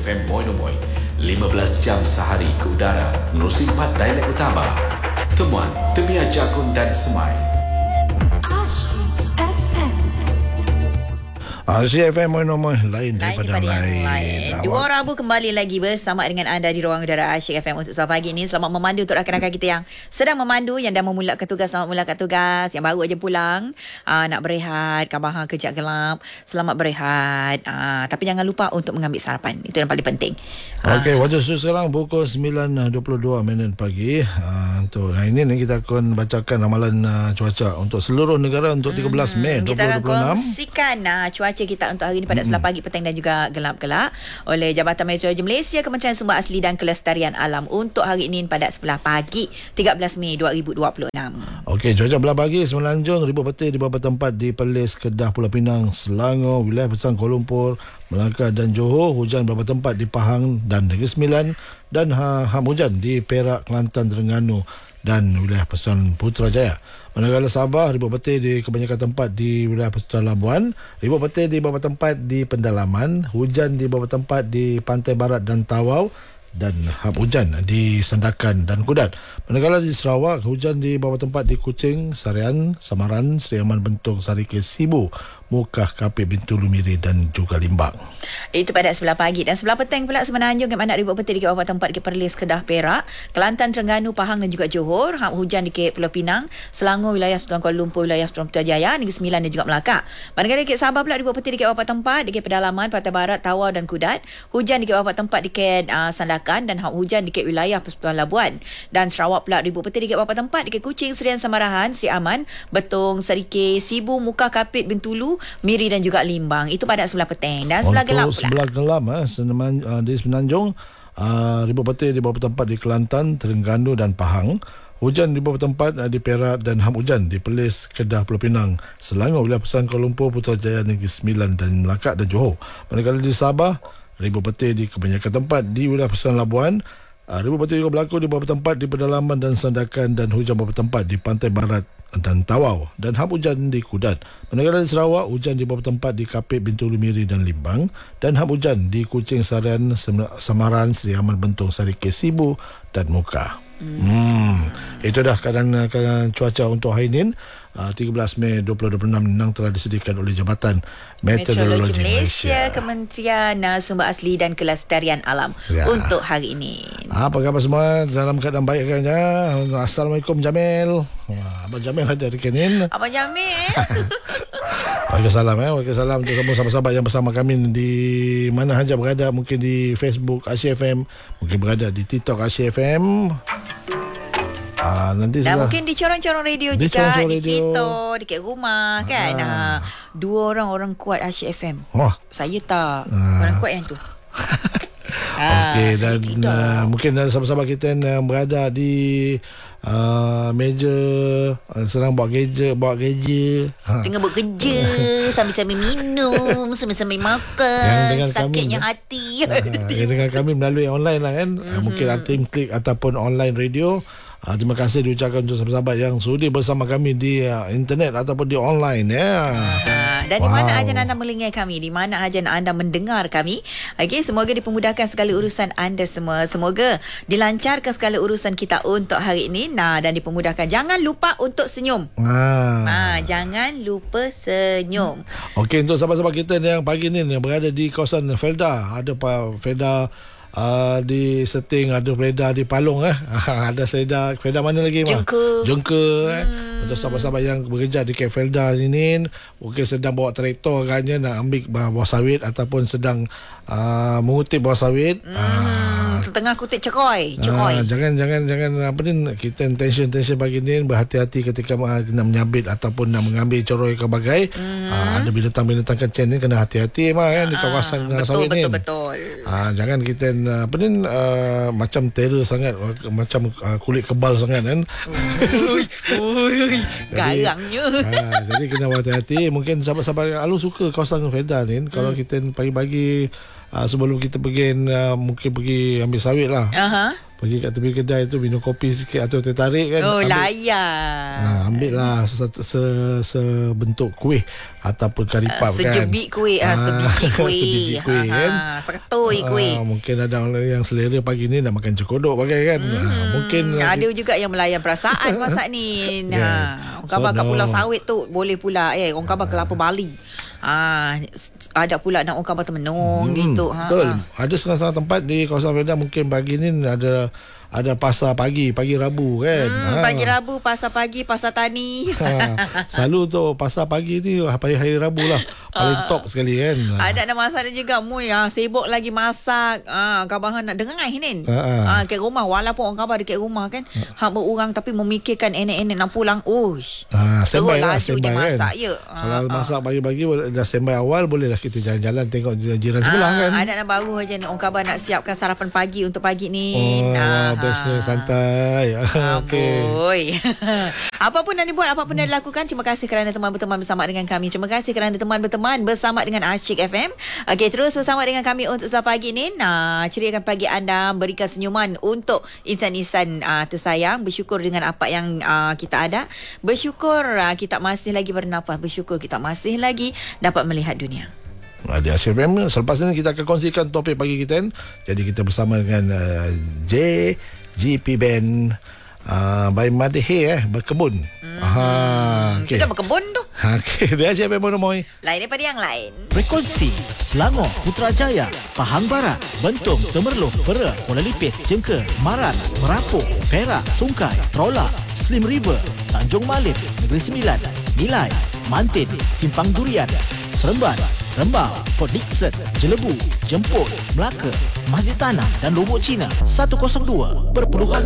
FM Moinomoy 15 jam sehari ke udara menerusi 4 dialek utama Temuan, Temiah Jakun dan Semai. Asyik FM Moinomoy lain daripada lain. Dua Rabu kembali lagi bersama dengan anda di ruang udara Asyik FM untuk sebelah pagi ini. Selamat memandu untuk rakan-rakan kita yang sedang memandu, yang dah memulakan tugas, selamat memulakan tugas. Yang baru aja pulang, nak berehat, khabar kerja gelap, selamat berehat. Tapi jangan lupa untuk mengambil sarapan. Itu yang paling penting. Okey, waktu sekarang pukul 9.22 pagi. Untuk hari ini kita akan bacakan ramalan cuaca untuk seluruh negara untuk 13 Mei 2026. Kita akan kongsikan cuaca kita untuk hari ini pada sebelah pagi, petang dan juga gelap-gelap oleh Jabatan Meteorologi Malaysia, Kementerian Sumber Asli dan Kelestarian Alam untuk hari ini pada sebelah pagi 13 Mei 2026. Okey, cuaca belah pagi Semenanjung, ribut petir di beberapa tempat di Perlis, Kedah, Pulau Pinang, Selangor, wilayah besar Kuala Lumpur, Melaka dan Johor, hujan beberapa tempat di Pahang dan Negeri Sembilan, dan hujan di Perak, Kelantan, Terengganu dan wilayah Pesisir Putrajaya. Manakala Sabah, ribut petir di kebanyakan tempat di wilayah Pesisir Labuan, ribut petir di beberapa tempat di Pendalaman, hujan di beberapa tempat di Pantai Barat dan Tawau, dan hujan di Sandakan dan Kudat. Manakala di Sarawak, hujan di beberapa tempat di Kuching, Sarian, Samaran, Seri Aman, Bentong, Sarikes, Sibu, Mukah, Kapit, Bintulu, Miri dan juga Limbang. Itu pada sebelah pagi. Dan sebelah petang pula Semenanjung, mana ribut petir di beberapa tempat di Perlis, Kedah, Perak, Kelantan, Terengganu, Pahang dan juga Johor, hujan di Pulau Pinang, Selangor, wilayah Sultan Kuala Lumpur, wilayah Sultan Putrajaya, Negeri Sembilan dan juga Melaka. Manakala di Sabah pula ribut petir di beberapa tempat di Pedalaman, Pantai Barat, Tawau dan Kudat, hujan di beberapa tempat di Sandakan dan hujan di wilayah Persekutuan Labuan. Dan Sarawak pula ribut petir di beberapa tempat di Kuching, Serian, Samarahan, Seri Aman, Betong, Sarikes, Sibu, Mukah, Kapit, Bintulu, Miri dan juga Limbang. Itu pada sebelah petang. Dan sebelah gelap pula. Sebelah gelap di Semenanjung, ribut petir di beberapa tempat di Kelantan, Terengganu dan Pahang. Hujan di beberapa tempat di Perak dan hujan di Perlis, Kedah, Pulau Pinang, Selangor, wilayah Pesisir Kuala Lumpur, Putrajaya, Negeri Sembilan dan Melaka dan Johor. Manakala di Sabah, ribut petir di kebanyakan tempat di wilayah Pesisir Labuan. Ribut petir juga berlaku di beberapa tempat di Pedalaman dan Sandakan, dan hujan beberapa tempat di Pantai Barat dan Tawau, dan hujan di Kudat. Manakala di Sarawak, hujan di beberapa tempat di Kapit, Bintulu, Miri dan Limbang, dan hujan di Kuching, Sarian, Samaran, Seri Aman, Bentong, Sarikes, Sibu dan Mukah. Itu dah keadaan cuaca untuk hari ini 13 Mei 2026 yang telah disediakan oleh Jabatan Meteorologi Malaysia, Kementerian Sumber Asli dan Kelestarian Alam untuk hari ini. Apa khabar semua? Dalam keadaan baik kan? Assalamualaikum Jamil. Abang Jamil ada di Kenin. Abang Jamil. Waalaikumsalam untuk semua sahabat-sahabat yang bersama kami di mana saja berada, mungkin di Facebook Asyik FM, mungkin berada di TikTok Asyik FM. Nanti dan mungkin di corong-corong radio juga, di kita, di rumah kan. Dua orang kuat Asyik FM. Saya tak. Orang kuat yang tu. Okey, dan mungkin ada sahabat-sahabat kita yang berada di meja sedang buat kerja tengah buat kerja sambil-sambil minum, sambil-sambil makan, sakitnya hati. Yang dengan kami melalui online lah kan. Mungkin Artim Klik ataupun online radio. Terima kasih diucapkan untuk sahabat-sahabat yang sudi bersama kami di internet ataupun di online dan di mana aja anda melingkar kami, di mana aja anda mendengar kami. Okey, semoga dipermudahkan segala urusan anda semua. Semoga dilancarkan segala urusan kita untuk hari ini. Dan dipermudahkan. Jangan lupa untuk senyum. Jangan lupa senyum. Okey, untuk sahabat-sahabat kita yang pagi ni yang berada di kawasan Felda, ada Felda di Seting, ada Felda di Palong ada Felda mana lagi Jengka untuk sahabat-sahabat yang bekerja di Felda ini, mungkin sedang bawa traktor agaknya nak ambil buah sawit ataupun sedang mengutip buah sawit, tengah kutip ceroy. Jangan apa ni, kita tension pagi ni, berhati-hati ketika nak menyabit ataupun nak mengambil ceroy ke bagai. Ada binatang-binatang kecil ni, kena hati-hati kan di kawasan sawit ni. Betul. Jangan kita macam terror sangat, macam kulit kebal sangat kan. Garangnya. Jadi kena hati-hati. Mungkin sahabat-sahabat Alu suka kawasan Felda ni. Kalau kita pagi-pagi sebelum kita pergi mungkin pergi ambil sawit lah. pergi kat tepi kedai tu minum kopi sikit atau teh tarik kan. Layan. Ambil lah sebentuk kuih ataupun karipap kan. Sejebik kuih, sebiji kuih. Sebiji kuih kan. Seketui kuih. Mungkin ada orang yang selera pagi ni nak makan cekodok pakai kan. Mungkin ada juga yang melayan perasaan masak ni. Orang khabar kat Pulau Sawit tu boleh pula orang khabar kelapa Bali. Ada pula nak orang khabar Temenung gitu. Betul. Ada setengah-setengah tempat di kawasan Medan mungkin pagi ni ada pasar pagi Rabu kan. Pagi Rabu, pasar pagi, pasar tani. Selalu tu pasar pagi ni hari Rabu lah. Paling top sekali kan. Ada nak masak juga Mui sibuk lagi masak. Khabar nak dengar ni. Kat rumah walaupun orang khabar dekat rumah kan. Berorang tapi memikirkan enek-enek nak pulang. Standby lah, laju je masak kan? Kalau masak pagi-pagi dah standby awal, bolehlah kita jalan-jalan tengok jiran sebelah kan. Ada nak baru aja ni orang khabar nak siapkan sarapan pagi untuk pagi ni. Bestnya santai. Okay. Apapun yang dibuat, apapun yang dilakukan, terima kasih kerana teman berteman bersama dengan kami. Terima kasih kerana teman berteman bersama dengan Asyik FM. Okey, terus bersama dengan kami untuk setelah pagi ni. Ceriakan pagi anda, berikan senyuman untuk insan-insan tersayang. Bersyukur dengan apa yang kita ada. Bersyukur kita masih lagi bernafas. Bersyukur kita masih lagi dapat melihat dunia. Di Asyik FM. Selepas ini kita akan kongsikan topik pagi kita. Jadi kita bersama dengan JGP Band by Madehe berkebun. Okay. Kita berkebun tu. Okey, dia Asyik FM Monomoy. Lain daripada yang lain. Frekuensi Selangor, Putrajaya, Pahang Barat, Bentong, Temerloh, Perak, Kuala Lipis, Jengker, Marat, Merapu, Perak, Sungai, Trola, Slim River, Tanjung Malim, Negeri Sembilan, Nilai, Mantin, Simpang Durian, Seremban, Rembau, Port Dickson, Jelebu, Jemput, Melaka, Masjid Tanah dan Lombok Cina 102.5